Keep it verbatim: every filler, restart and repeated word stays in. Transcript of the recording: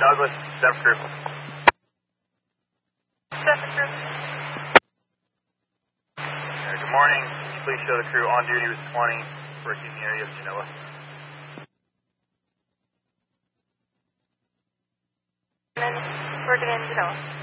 Douglas, Zephyr Crew. Zephyr Crew. Uh, good morning. Can you please show the crew on duty with twenty working in the area of Genoa? And then working in Genoa.